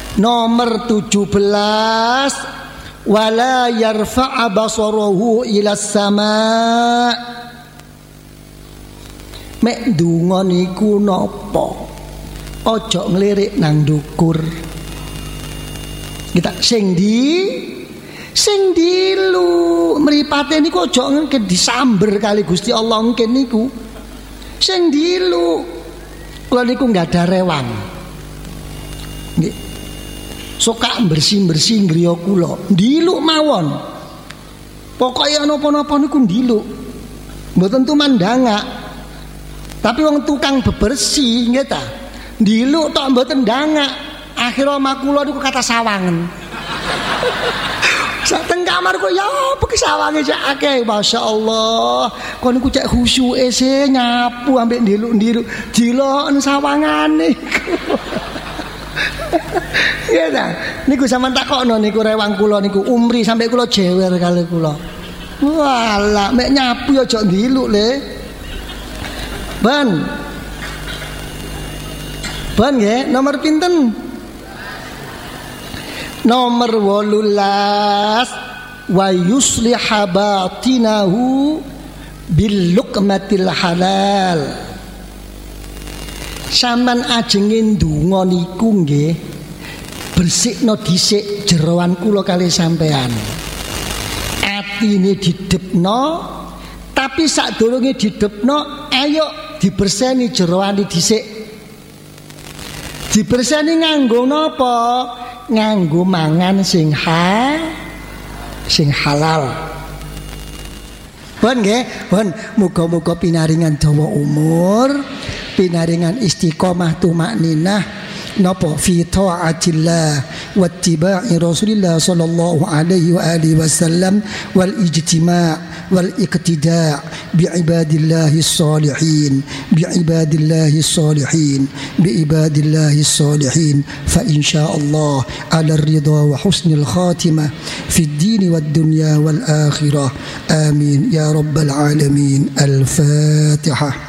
Nomor 17, wala yarfa'a basarahu ila sama. Mek ndonga niku napa? Aja nglirik nang ndukur. Kita sing dilu mripate niku aja ngken disamber kali Gusti Allah ngken niku. Sing dilu. Kula niku enggak ada rewang. Nggih. Suka bersih-bersih griya kula. Ndiluk mawon. Pokoke napa-napa niku ndiluk. Mboten tumandangak. Tapi wong tukang bebersih nggih ta. Ndiluk tok mboten ndangak. Akhir omah kula niku kata sawangen. Sak teng kamar kok ya apa ki sawange cek akeh masyaallah. Kon niku cek khusyuke se nyapu ambek ndiluk-ndiluk diloken sawangane. Ya ta. Niku sampean takokno niku rewang kula niku umri sampai kula jewer kali kula. Walah mek nyapu ya aja ndiluk le. Ban nggih, nomor pinten? Nomor 18, wa yusliha batinahu bil luqmatil halal. Sampean ajenge ndonga niku nggih bersikno dhisik jeroan kula kali sampean. Atine didepno, tapi sadurunge didepno ayo diberseni jeroane dhisik. Diberseni nganggo napa? Nganggo mangan sing halal. Pun nggih, pun muga-muga pinaringan dawa umur, pinaringan istiqomah tumakninah napa fi taatillah wa ittiba'i Rasulillah sallallahu alaihi wa alihi wasallam wal ijtima' wal iqtida' bi ibadillahi salihin fa insyaallah ala ridha wa husnil khatimah fi ad-din wad dunya wal akhirah amin ya rabbal alamin. Al-Fatihah.